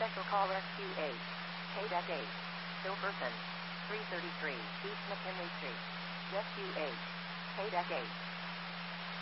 Cancel call SQ8. KDEC 8. Silverton. 333 East McKinley Street. SQ8. KDEC 8.